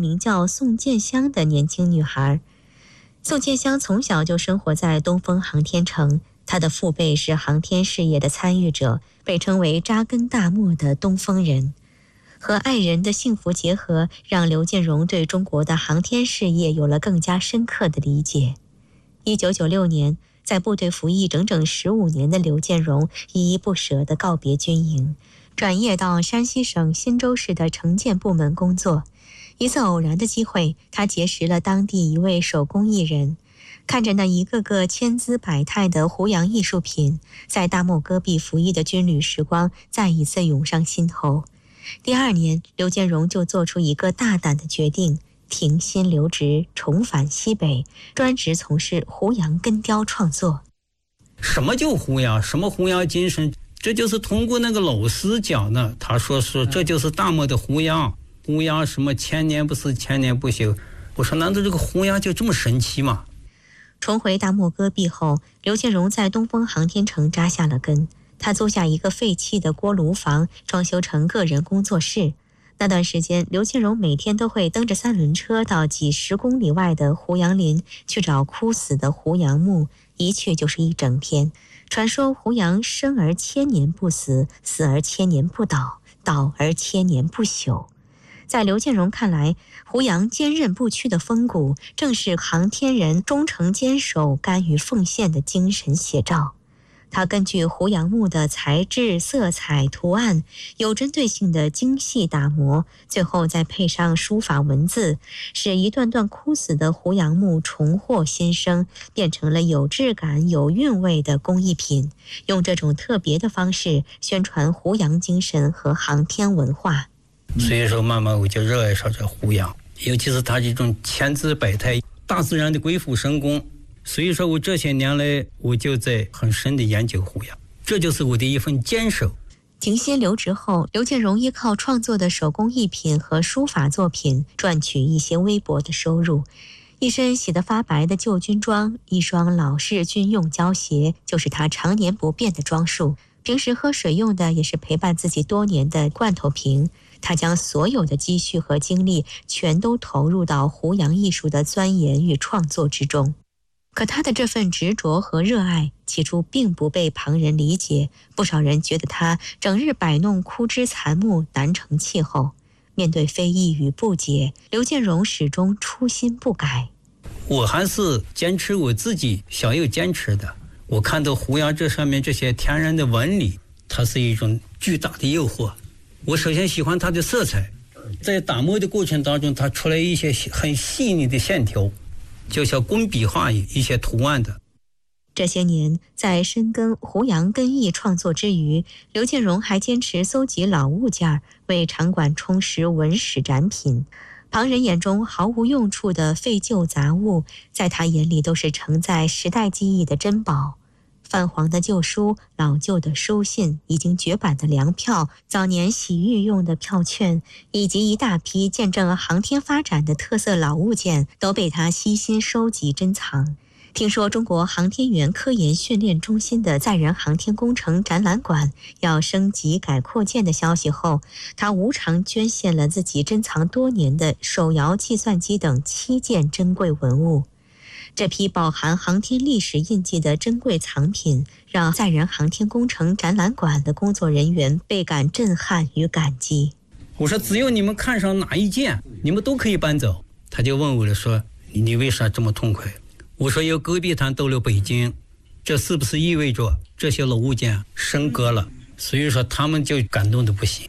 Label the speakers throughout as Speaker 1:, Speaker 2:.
Speaker 1: 名叫宋建香的年轻女孩。宋建香从小就生活在东风航天城，她的父辈是航天事业的参与者，被称为扎根大漠的东风人。和爱人的幸福结合，让刘建荣对中国的航天事业有了更加深刻的理解。1996年，在部队服役整整15年的刘建荣依依不舍地告别军营，转业到山西省忻州市的城建部门工作。一次偶然的机会，他结识了当地一位手工艺人，看着那一个个千姿百态的胡杨艺术品，在大漠戈壁服役的军旅时光再一次涌上心头。第2年，刘建荣就做出一个大胆的决定，停薪留职，重返西北，专职从事胡杨根雕创作。
Speaker 2: 什么叫胡杨？什么胡杨精神？这就是通过那个老师讲的。他说这就是大漠的胡杨，胡杨什么千年不死，千年不朽。我说难道这个胡杨就这么神奇吗？
Speaker 1: 重回大漠戈壁后，刘建荣在东风航天城扎下了根。他租下一个废弃的锅炉房，装修成个人工作室。那段时间，刘建荣每天都会蹬着3轮车到几10公里外的胡杨林去找枯死的胡杨木，一去就是一整天。传说胡杨生而千年不死，死而千年不倒，倒而千年不朽。在刘建荣看来，胡杨坚韧不屈的风骨，正是航天人忠诚坚守、甘于奉献的精神写照。他根据胡杨木的材质、色彩、图案，有针对性的精细打磨，最后再配上书法文字，使一段段枯死的胡杨木重获新生，变成了有质感、有韵味的工艺品。用这种特别的方式宣传胡杨精神和航天文化。
Speaker 2: 所以说慢慢我就热爱上这胡杨，尤其是他这种千姿百态、大自然的鬼斧神工。所以说我这些年来我就在很深的研究胡杨，这就是我的一份坚守。
Speaker 1: 停薪留职后，刘建荣依靠创作的手工艺品和书法作品赚取一些微薄的收入。一身洗得发白的旧军装，一双老式军用胶鞋，就是他常年不变的装束。平时喝水用的也是陪伴自己多年的罐头瓶。他将所有的积蓄和精力全都投入到胡杨艺术的钻研与创作之中。可他的这份执着和热爱起初并不被旁人理解，不少人觉得他整日摆弄枯枝残木，难成气候。面对非议与不解，刘建荣始终初心不改。
Speaker 2: 我还是坚持我自己想要坚持的。我看到胡杨这上面这些天然的纹理，它是一种巨大的诱惑。我首先喜欢它的色彩，在打磨的过程当中，它出来一些很细腻的线条，就像工笔画一些图案的。
Speaker 1: 这些年，在深耕胡杨根艺创作之余，刘建荣还坚持搜集老物件，为场馆充实文史展品。旁人眼中毫无用处的废旧杂物，在他眼里都是承载时代记忆的珍宝。泛黄的旧书、老旧的书信、已经绝版的粮票、早年洗浴用的票券，以及一大批见证航天发展的特色老物件，都被他悉心收集珍藏。听说中国航天员科研训练中心的载人航天工程展览馆要升级改扩建的消息后，他无偿捐献了自己珍藏多年的手摇计算机等7件珍贵文物。这批饱含航天历史印记的珍贵藏品，让载人航天工程展览馆的工作人员倍感震撼与感激。
Speaker 2: 我说只要你们看上哪一件，你们都可以搬走。他就问我了，说你为啥这么痛快？我说由戈壁滩到了北京，这是不是意味着这些老物件升格了？所以说他们就感动的不行。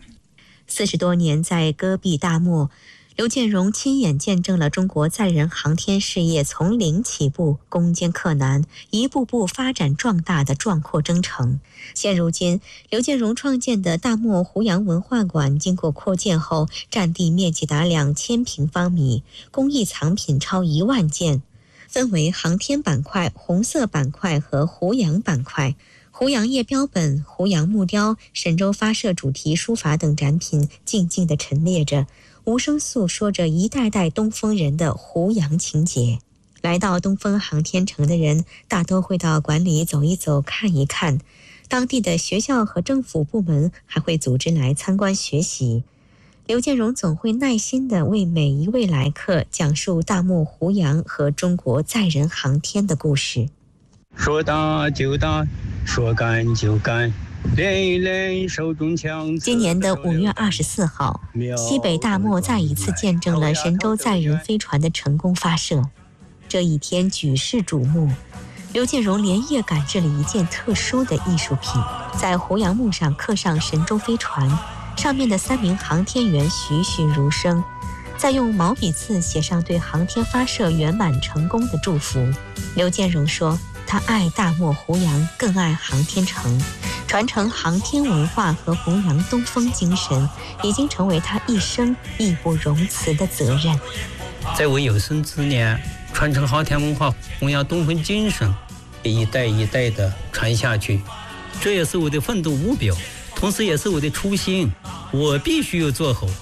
Speaker 1: 40多年在戈壁大漠，刘建荣亲眼见证了中国载人航天事业从零起步，攻坚克难，一步步发展壮大的壮阔征程。现如今，刘建荣创建的大漠胡杨文化馆经过扩建后，占地面积达2000平方米，工艺藏品超1万件，分为航天板块、红色板块和胡杨板块。胡杨叶标本、胡杨木雕、神州发射主题书法等展品静静地陈列着，无声诉说着一代代东风人的胡杨情结。来到东风航天城的人大都会到馆里走一走看一看，当地的学校和政府部门还会组织来参观学习。 刘建荣总会耐心地为每一位来客讲述大漠胡杨和中国载人航天的故事。
Speaker 2: 说打就打，说干就干，练一练手中枪。
Speaker 1: 今年的5月24号，西北大漠再一次见证了神舟载人飞船的成功发射。这一天举世瞩目，刘建荣连夜赶制了一件特殊的艺术品，在胡杨墓上刻上神舟飞船，上面的3名航天员栩栩如生，再用毛笔字写上对航天发射圆满成功的祝福。刘建荣说，他爱大漠胡杨，更爱航天城，传承航天文化和弘扬东风精神，已经成为他一生义不容辞的责任。
Speaker 2: 在我有生之年，传承航天文化，弘扬东风精神，一代一代的传下去，这也是我的奋斗目标，同时也是我的初心，我必须要做好。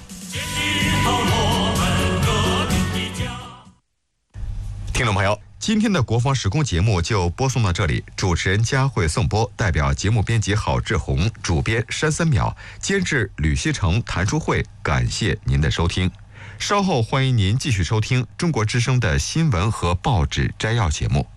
Speaker 3: 听众朋友，今天的国防时空节目就播送到这里，主持人佳慧、宋波，代表节目编辑郝志红，主编山3秒，监制吕希成、谭淑慧，感谢您的收听。稍后欢迎您继续收听中国之声的新闻和报纸摘要节目。